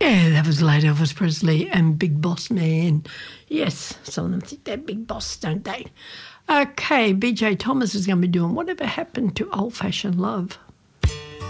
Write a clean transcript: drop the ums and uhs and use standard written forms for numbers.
Yeah, that was late Elvis Presley and Big Boss Man. Yes, some of them think they're big boss, don't they? Okay, BJ Thomas is going to be doing Whatever Happened to Old Fashioned Love.